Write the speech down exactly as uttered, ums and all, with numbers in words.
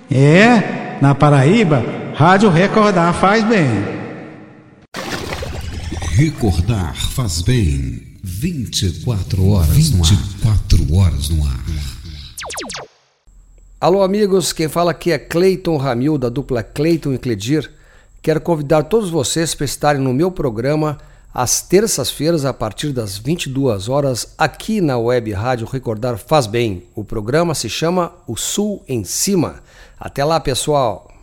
É, na Paraíba, Rádio Recordar faz bem. Recordar faz bem. vinte e quatro horas no ar. vinte e quatro horas no ar. Alô, amigos, quem fala aqui é Cleiton Ramil, da dupla Cleiton e Cledir. Quero convidar todos vocês para estarem no meu programa às terças-feiras, a partir das vinte e duas horas, aqui na Web Rádio Recordar Faz Bem. O programa se chama O Sul em Cima. Até lá, pessoal!